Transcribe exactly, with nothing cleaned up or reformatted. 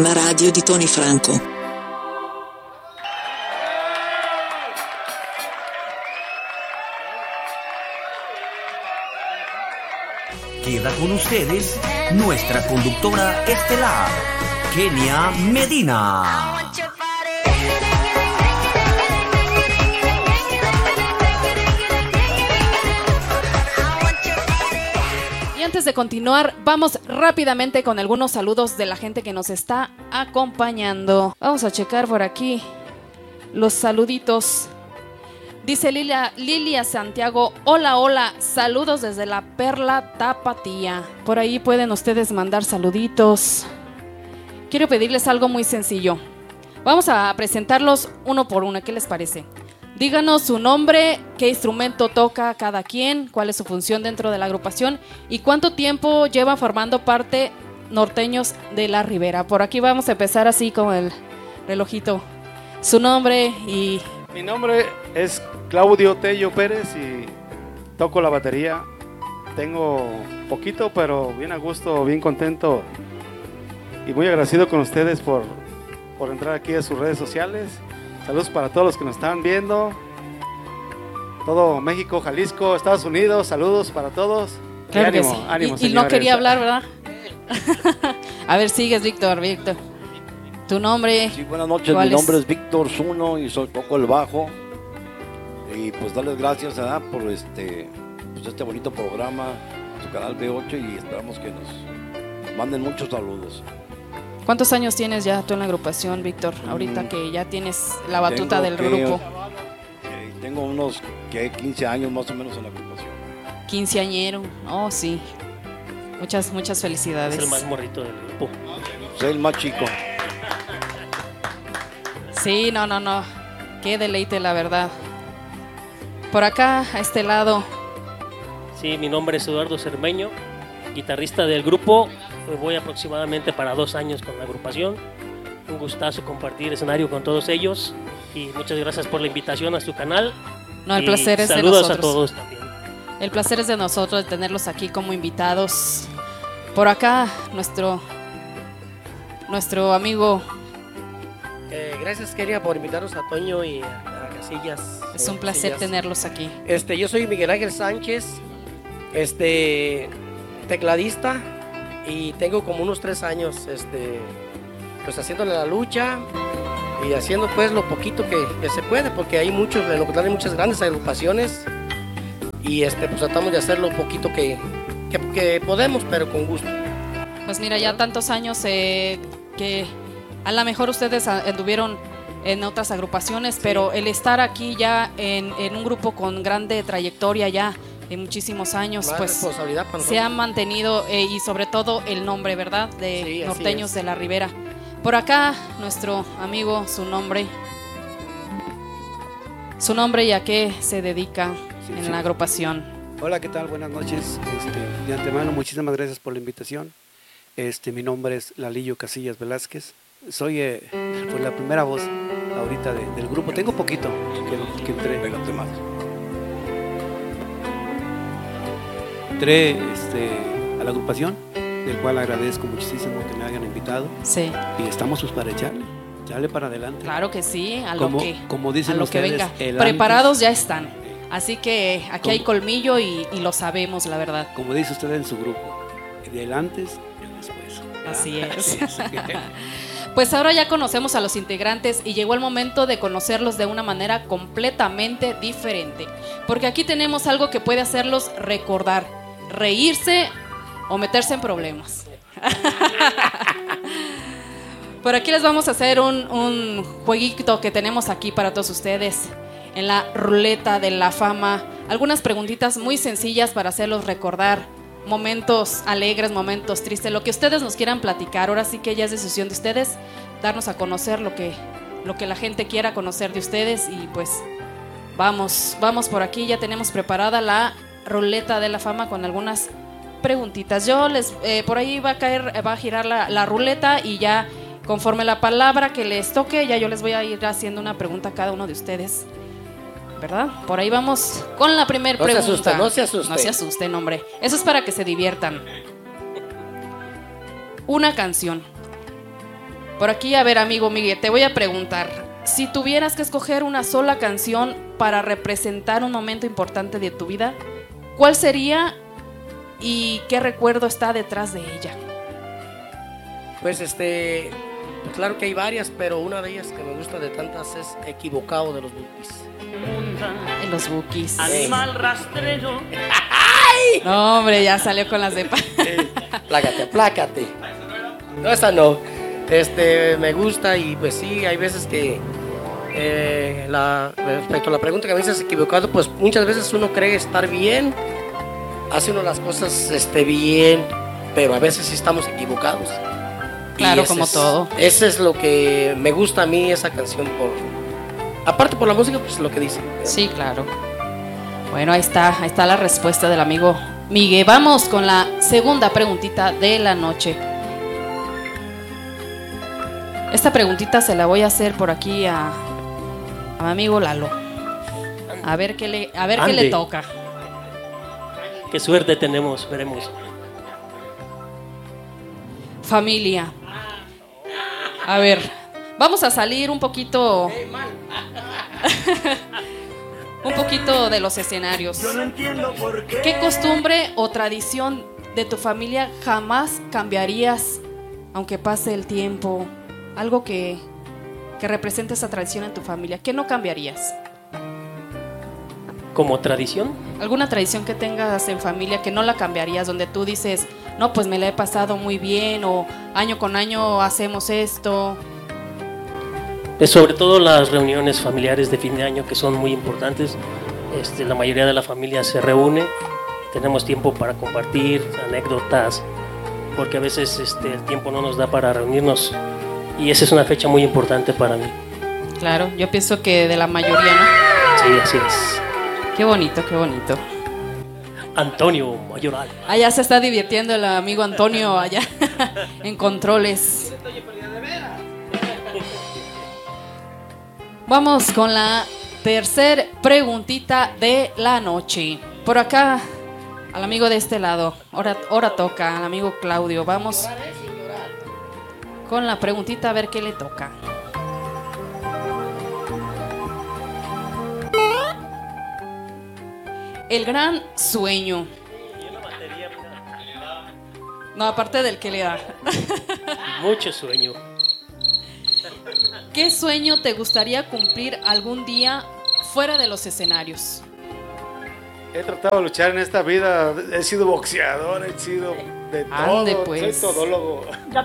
La radio di Tony Franco. Queda con ustedes nuestra conductora estelar, Kenia Medina. Y antes de continuar, vamos rápidamente con algunos saludos de la gente que nos está acompañando. Vamos a checar por aquí los saluditos. Dice Lilia, Lilia Santiago, hola, hola, saludos desde la Perla Tapatía. Por ahí pueden ustedes mandar saluditos. Quiero pedirles algo muy sencillo. Vamos a presentarlos uno por uno, ¿qué les parece? Díganos su nombre, qué instrumento toca cada quien, cuál es su función dentro de la agrupación y cuánto tiempo lleva formando parte Norteños de la Ribera. Por aquí vamos a empezar así con el relojito. Su nombre y... Mi nombre es Claudio Tello Pérez y toco la batería. Tengo poquito, pero bien a gusto, bien contento y muy agradecido con ustedes por, por entrar aquí a sus redes sociales. Saludos para todos los que nos están viendo. Todo México, Jalisco, Estados Unidos, saludos para todos. Claro y ánimo, que sí. ánimo, y, y no quería hablar, ¿verdad? A ver, sigues, Víctor, Víctor. ¿Tu nombre? Sí, buenas noches, mi nombre es Víctor Zuno y soy, toco el bajo. Y pues darles gracias ¿verdad? por este, pues este bonito programa, su canal B ocho, y esperamos que nos, nos manden muchos saludos. ¿Cuántos años tienes ya tú en la agrupación, Víctor? Ahorita mm, que ya tienes la batuta del que, grupo. Eh, tengo unos que quince años más o menos en la agrupación. Quinceañero, oh sí. Muchas, muchas felicidades. Es el más morrito del grupo. Soy el más chico. Sí, no, no, no. Qué deleite, la verdad. Por acá, a este lado. Sí, mi nombre es Eduardo Cermeño, guitarrista del grupo. Voy aproximadamente para dos años con la agrupación. Un gustazo compartir escenario con todos ellos. Y muchas gracias por la invitación a su canal. No, el placer es de nosotros. nosotros. Saludos a todos también. El placer es de nosotros de tenerlos aquí como invitados. Por acá, nuestro, nuestro amigo... Eh, gracias, Kenia, por invitarnos a Toño y a, a Casillas. Es un placer Casillas. tenerlos aquí. Este, yo soy Miguel Ángel Sánchez, este, tecladista, y tengo como unos tres años, este, pues haciéndole la lucha y haciendo pues lo poquito que, que se puede, porque hay muchos, en Ocotlán hay muchas grandes agrupaciones y este, pues tratamos de hacer lo poquito que, que, que podemos, pero con gusto. Pues mira, ya tantos años eh, que a lo mejor ustedes anduvieron en otras agrupaciones, sí, pero el estar aquí ya en, en un grupo con grande trayectoria ya en muchísimos años, más pues responsabilidad para se ha mantenido eh, y sobre todo el nombre, ¿verdad? De sí, Norteños de la Ribera. Por acá, nuestro amigo, su nombre, su nombre y a qué se dedica sí, en sí. la agrupación. Hola, ¿qué tal? Buenas noches. Este, de antemano, muchísimas gracias por la invitación. Este, mi nombre es Lalillo Casillas Velázquez. Soy eh, pues la primera voz ahorita de, del grupo. Tengo poquito que, que entré. Pégate más. Entré este, a la agrupación, del cual agradezco muchísimo que me hayan invitado. Sí. Y estamos pues para echarle, echarle para adelante. Claro que sí, a lo como, que, como dicen a lo ustedes, que venga. el Preparados antes, ya están. Así que aquí como, hay colmillo y, y lo sabemos, la verdad. Como dice usted en su grupo, del antes y el después. Así es. Pues ahora ya conocemos a los integrantes y llegó el momento de conocerlos de una manera completamente diferente. Porque aquí tenemos algo que puede hacerlos recordar, reírse o meterse en problemas. Por aquí les vamos a hacer un, un jueguito que tenemos aquí para todos ustedes en la ruleta de la fama. Algunas preguntitas muy sencillas para hacerlos recordar momentos alegres, momentos tristes, lo que ustedes nos quieran platicar. Ahora sí que ya es decisión de ustedes darnos a conocer lo que, lo que la gente quiera conocer de ustedes. Y pues vamos, vamos por aquí. Ya tenemos preparada la ruleta de la fama con algunas preguntitas. Yo les, eh, por ahí va a caer, va a girar la, la ruleta y ya conforme la palabra que les toque, ya yo les voy a ir haciendo una pregunta a cada uno de ustedes, ¿verdad? Por ahí vamos con la primera no pregunta. Se asusten, no se asusten. No se asusten, hombre. Eso es para que se diviertan. Una canción Por aquí, a ver, amigo Miguel, te voy a preguntar, si tuvieras que escoger una sola canción para representar un momento importante de tu vida, ¿cuál sería y qué recuerdo está detrás de ella? Pues este, pues claro que hay varias, pero una de ellas que me gusta de tantas es Equivocado de los Bukis. En los Bukis. Animal rastrero. No, hombre, ya salió con las de... pa- Plácate, plácate. No, esa no. Este, me gusta y pues sí, hay veces que eh, la, respecto a la pregunta que me dices equivocado, pues muchas veces uno cree estar bien, hace uno las cosas este, bien, pero a veces sí estamos equivocados. Y Claro, ese como es- todo. Ese es lo que me gusta a mí, esa canción, por aparte por la música, pues lo que dice. Sí, claro. Bueno, ahí está, ahí está la respuesta del amigo Miguel. Vamos con la segunda preguntita de la noche. Esta preguntita se la voy a hacer por aquí a, a mi amigo Lalo. A ver qué le, a ver qué Ande. le toca. Qué suerte tenemos, veremos. Familia. A ver, vamos a salir un poquito. Un poquito de los escenarios. ¿Qué costumbre o tradición de tu familia jamás cambiarías, aunque pase el tiempo? Algo que, que represente esa tradición en tu familia. ¿Qué no cambiarías? Como tradición, ¿Alguna tradición que tengas en familia que no la cambiarías? Donde tú dices, no, pues me la he pasado muy bien, o año con año hacemos esto. es sobre todo las reuniones familiares de fin de año que son muy importantes. Este, la mayoría de la familia se reúne, tenemos tiempo para compartir anécdotas, porque a veces este, el tiempo no nos da para reunirnos y esa es una fecha muy importante para mí. Claro, yo pienso que de la mayoría, ¿no? Sí, así es. Qué bonito, qué bonito. Antonio Mayoral. Allá se está divirtiendo el amigo Antonio allá en controles. Vamos con la tercer preguntita de la noche. Por acá, al amigo de este lado. Ahora, ahora toca, al amigo Claudio. Vamos con la preguntita a ver qué le toca. El gran sueño. No, aparte del que le da. Mucho sueño. ¿Qué sueño te gustaría cumplir algún día fuera de los escenarios? He tratado de luchar en esta vida, he sido boxeador, he sido de todo, Ande, pues. soy todólogo.